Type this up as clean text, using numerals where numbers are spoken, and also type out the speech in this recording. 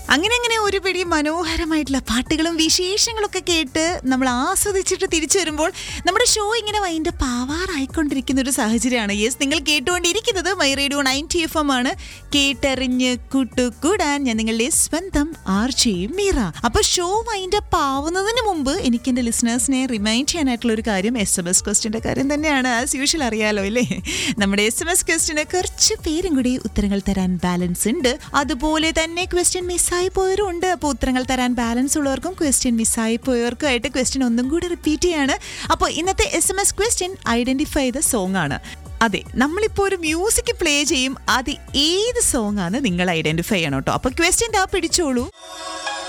അങ്ങനെ അങ്ങനെ ഒരുപിടി മനോഹരമായിട്ടുള്ള പാട്ടുകളും വിശേഷങ്ങളൊക്കെ കേട്ട് നമ്മൾ ആസ്വദിച്ചിട്ട് തിരിച്ചു വരുമ്പോൾ നമ്മുടെ ഷോ ഇങ്ങനെ വൈൻഡ് പാവാറായിക്കൊണ്ടിരിക്കുന്ന ഒരു സാഹചര്യമാണ്. യെസ്, നിങ്ങൾ കേട്ടുകൊണ്ടിരിക്കുന്നത് മൈ റേഡിയോ 90 FM ആണ്. കേട്ടറിഞ്ഞ് കൂട്ടുകൂടാൻ ഞാൻ നിങ്ങളുടെ സ്വന്തം RJ മീറ. അപ്പൊ ഷോ വൈൻഡ് അപ്പ് ആവുന്നതിന് മുമ്പ് എനിക്ക് എന്റെ ലിസണേഴ്സിനെ റിമൈൻഡ് ചെയ്യാനായിട്ടുള്ള ഒരു കാര്യം SMS ക്വസ്റ്റ്യന്റെ കാര്യം തന്നെയാണ്. ആസ് യൂഷ്വൽ അറിയാലോ അല്ലേ, നമ്മുടെ SMS ക്വസ്റ്റ്യന് കുറച്ച് പേരും കൂടി ഉത്തരങ്ങൾ തരാൻ ബാലൻസ് ഉണ്ട്. അതുപോലെ തന്നെ ക്വസ്റ്റ്യൻ മിസ്സായി പോയവരും ഉണ്ട്. അപ്പോൾ ഉത്തരങ്ങൾ തരാൻ ബാലൻസ് ഉള്ളവർക്കും ക്വസ്റ്റ്യൻ മിസ്സായി പോയവർക്കും ആയിട്ട് ക്വസ്റ്റ്യൻ ഒന്നും കൂടി റിപ്പീറ്റ് ചെയ്യാണ്. അപ്പോൾ ഇന്നത്തെ SMS question identify the song ആണ്. അതെ, നമ്മളിപ്പോൾ ഒരു മ്യൂസിക് പ്ലേ ചെയ്യും, അത് ഏത് സോങ് ആണ് നിങ്ങൾ ഐഡന്റിഫൈ ചെയ്യണം കേട്ടോ. അപ്പോൾ ക്വസ്റ്റ്യൻ പിടിച്ചോളൂ.